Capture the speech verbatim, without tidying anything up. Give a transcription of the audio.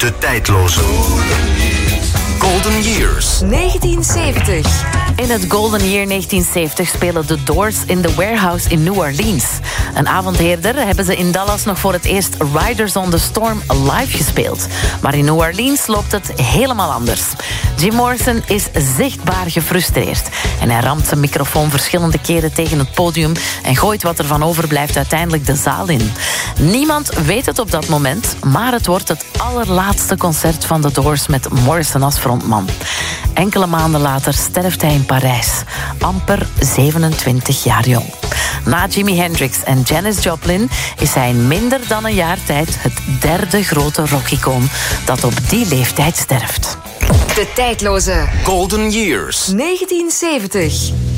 De tijdloze Golden Years. negentien zeventig. In het Golden Year negentien zeventig spelen The Doors in The Warehouse in New Orleans. Een avond eerder hebben ze in Dallas nog voor het eerst Riders on the Storm live gespeeld. Maar in New Orleans loopt het helemaal anders. Jim Morrison is zichtbaar gefrustreerd. En hij ramt zijn microfoon verschillende keren tegen het podium en gooit wat er van overblijft uiteindelijk de zaal in. Niemand weet het op dat moment, maar het wordt het allerlaatste concert van The Doors met Morrison als frontman. Enkele maanden later sterft hij in Parijs, amper zevenentwintig jaar jong. Na Jimi Hendrix en Janis Joplin is hij in minder dan een jaar tijd het derde grote rockicoon dat op die leeftijd sterft. De tijdloze Golden Years. negentien zeventig.